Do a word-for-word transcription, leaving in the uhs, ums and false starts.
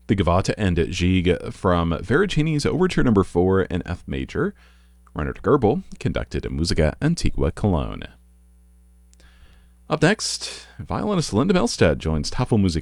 the Gavotte and Gigue from Veracini's Overture Number four in F major. Reinhard Goebel conducted Musica Antiqua Cologne. Up next, violinist Linda Milstead joins Tafelmusik